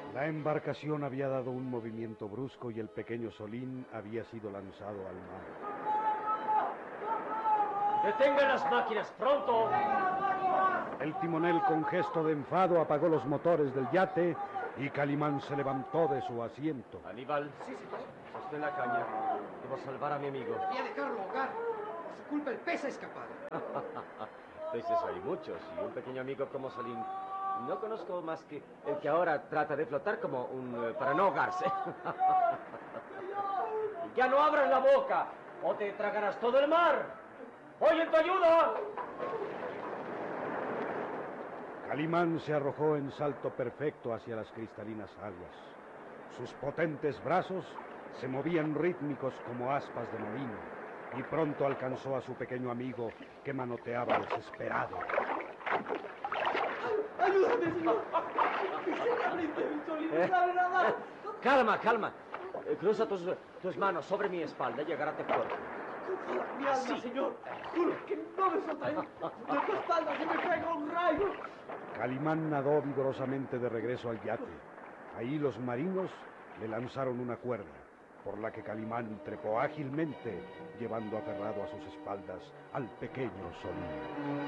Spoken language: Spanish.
La embarcación había dado un movimiento brusco y el pequeño Solín había sido lanzado al mar. ¡Detengan las máquinas, pronto! El timonel con gesto de enfado apagó los motores del yate y Calimán se levantó de su asiento. Aníbal. Sí, señor. Sostén la caña. Debo salvar a mi amigo. Y a dejarlo ahogar. Por su culpa el pez ha escapado. Peces hay muchos y un pequeño amigo como Salim. No conozco más que el que ahora trata de flotar como un... para no ahogarse. ¡Ya no abras la boca o te tragarás todo el mar! ¡Oye, tu ayuda! Calimán se arrojó en salto perfecto hacia las cristalinas aguas. Sus potentes brazos se movían rítmicos como aspas de molino y pronto alcanzó a su pequeño amigo que manoteaba desesperado. ¡Ayúdame, señor! ¡Mi Solín no sabe nadar! Calma, calma. Cruza tus manos sobre mi espalda y agárrate fuerte. Mi alma, señor. Juro que no me soltaré. De tu espalda se me caiga un rayo. Calimán nadó vigorosamente de regreso al yate. Ahí los marinos le lanzaron una cuerda, por la que Calimán trepó ágilmente, llevando aferrado a sus espaldas al pequeño Solín.